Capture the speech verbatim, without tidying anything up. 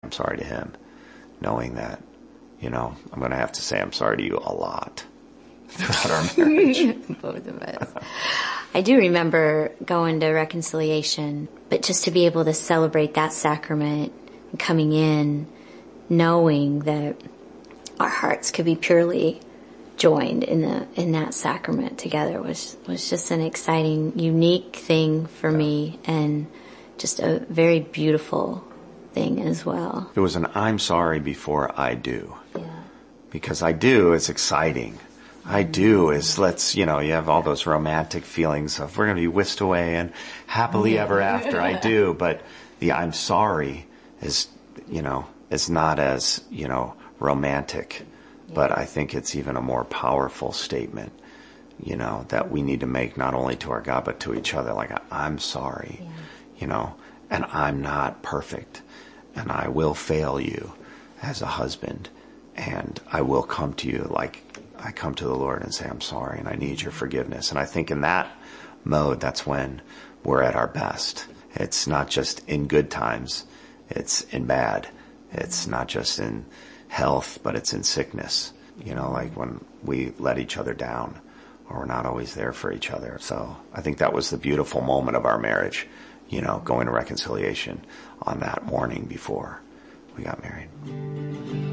I'm sorry to him, knowing that, you know, I'm going to have to say I'm sorry to you a lot throughout our marriage. Both of us. I do remember going to reconciliation, but just to be able to celebrate that sacrament, coming in, knowing that our hearts could be purely joined in the in that sacrament together was was just an exciting, unique thing for yeah. me, and just a very beautiful thing as well. It was an I'm sorry before I do. Yeah. Because I do is exciting. I do is, let's, you know, you have all those romantic feelings of we're going to be whisked away and happily yeah. ever after. I do, but the I'm sorry is, you know, is not as, you know, romantic. Yeah. But I think it's even a more powerful statement, you know, that we need to make not only to our God, but to each other. Like, I'm sorry, yeah. you know, and I'm not perfect, and I will fail you as a husband, and I will come to you like I come to the Lord and say, I'm sorry, and I need your forgiveness. And I think in that mode, that's when we're at our best. It's not just in good times. It's in bad. It's not just in health, but it's in sickness. You know, like when we let each other down, or we're not always there for each other. So I think that was the beautiful moment of our marriage, you know, going to reconciliation on that morning before we got married.